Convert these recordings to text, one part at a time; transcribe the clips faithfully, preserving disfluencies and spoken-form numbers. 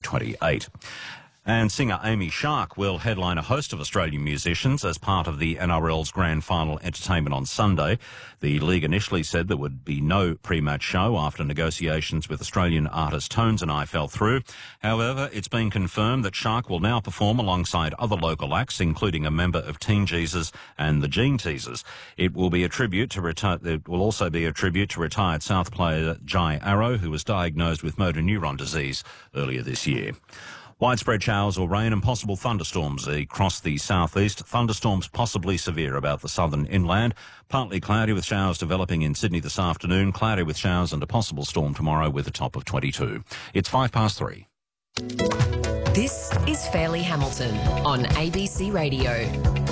twenty-eight. And singer Amy Shark will headline a host of Australian musicians as part of the N R L's Grand Final entertainment on Sunday. The league initially said there would be no pre-match show after negotiations with Australian artist Tones and I fell through. However, it's been confirmed that Shark will now perform alongside other local acts, including a member of Teen Jesus and the Gene Teasers. It will be a tribute to reti- It will also be a tribute to retired South player Jai Arrow, who was diagnosed with motor neuron disease earlier this year. Widespread showers or rain and possible thunderstorms across the southeast. Thunderstorms possibly severe about the southern inland. Partly cloudy with showers developing in Sydney this afternoon. Cloudy with showers and a possible storm tomorrow with a top of twenty-two. It's five past three. This is Fairleigh Hamilton on A B C Radio.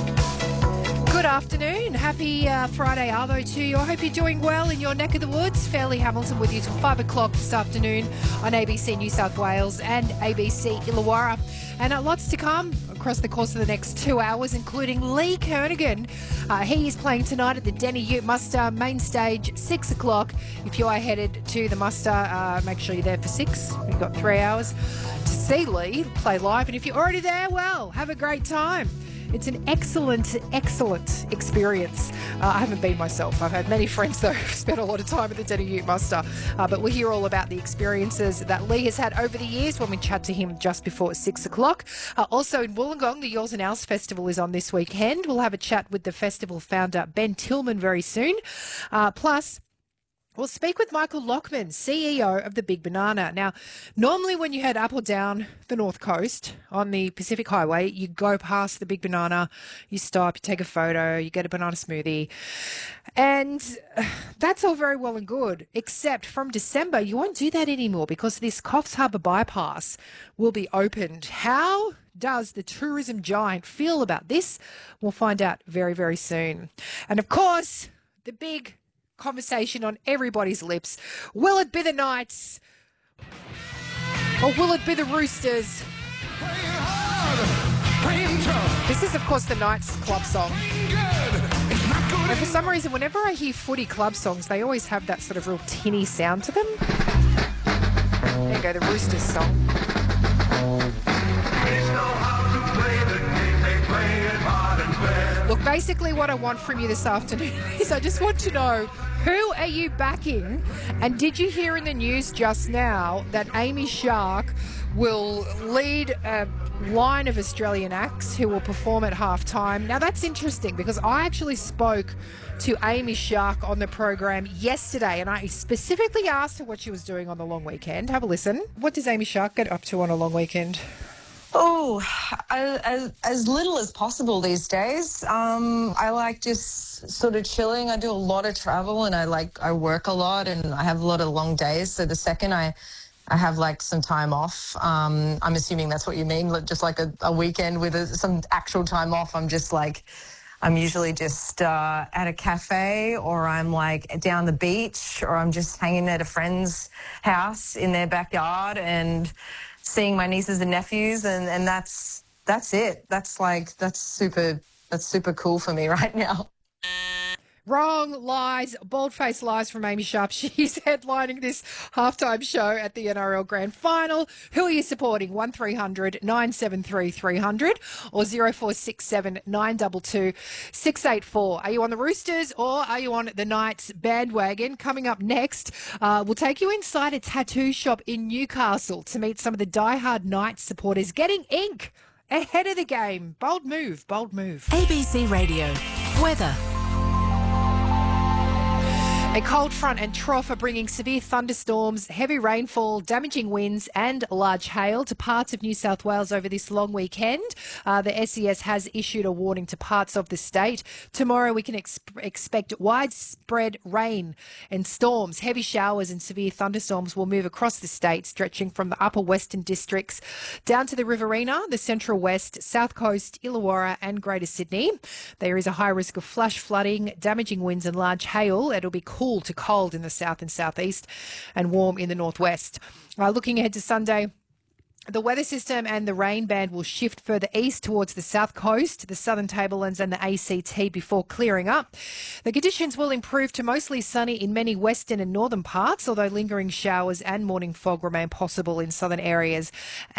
Good afternoon. Happy uh, Friday Arvo to you. I hope you're doing well in your neck of the woods. Fairleigh Hamilton with you till five o'clock this afternoon on A B C New South Wales and A B C Illawarra. And uh, lots to come across the course of the next two hours, including Lee Kernaghan. Uh, he is playing tonight at the Denny Ute Muster main stage, six o'clock. If you are headed to the muster, uh, make sure you're there for six. You've got three hours to see Lee play live. And if you're already there, well, have a great time. It's an excellent, excellent experience. Uh, I haven't been myself. I've had many friends, though, who've spent a lot of time at the Denny Ute Muster. Uh, but we'll hear all about the experiences that Lee has had over the years when we chat to him just before six o'clock. Uh, also in Wollongong, the Yours and Ours Festival is on this weekend. We'll have a chat with the festival founder, Ben Tillman, very soon. Uh, plus... We'll speak with Michael Lockman, C E O of the Big Banana. Now, normally when you head up or down the North Coast on the Pacific Highway, you go past the Big Banana, you stop, you take a photo, you get a banana smoothie. And that's all very well and good, except from December, you won't do that anymore because this Coffs Harbour bypass will be opened. How does the tourism giant feel about this? We'll find out very, very soon. And of course, the big conversation on everybody's lips. Will it be the Knights or will it be the Roosters? This is, of course, the Knights club song. And for some reason, whenever I hear footy club songs, they always have that sort of real tinny sound to them. There you go, the Roosters song. Look, basically what I want from you this afternoon is I just want to know, who are you backing? And did you hear in the news just now that Amy Shark will lead a line of Australian acts who will perform at halftime? Now, that's interesting because I actually spoke to Amy Shark on the program yesterday and I specifically asked her what she was doing on the long weekend. Have a listen. What does Amy Shark get up to on a long weekend? Oh, as, as little as possible these days. Um, I like just sort of chilling. I do a lot of travel and I like I work a lot and I have a lot of long days. So the second I, I have like some time off, um, I'm assuming that's what you mean, just like a, a weekend with a, some actual time off. I'm just like, I'm usually just uh, at a cafe or I'm like down the beach or I'm just hanging at a friend's house in their backyard and seeing my nieces and nephews, and, and that's that's it. That's like that's super that's super cool for me right now. Wrong, lies, bald-faced lies from Amy Sharp. She's headlining this halftime show at the N R L Grand Final. Who are you supporting? one three hundred nine seven three three hundred or zero four six seven nine two two six eight four. Are you on the Roosters or are you on the Knights bandwagon? Coming up next, uh, we'll take you inside a tattoo shop in Newcastle to meet some of the diehard Knights supporters getting ink ahead of the game. Bold move, bold move. A B C Radio. Weather. A cold front and trough are bringing severe thunderstorms, heavy rainfall, damaging winds and large hail to parts of New South Wales over this long weekend. Uh, the S E S has issued a warning to parts of the state. Tomorrow we can ex- expect widespread rain and storms. Heavy showers and severe thunderstorms will move across the state, stretching from the upper western districts down to the Riverina, the central west, south coast, Illawarra and Greater Sydney. There is a high risk of flash flooding, damaging winds and large hail. It'll be cool to cold in the south and southeast and warm in the northwest. Uh, looking ahead to Sunday, the weather system and the rain band will shift further east towards the south coast, the southern tablelands and the A C T before clearing up. The conditions will improve to mostly sunny in many western and northern parts, although lingering showers and morning fog remain possible in southern areas.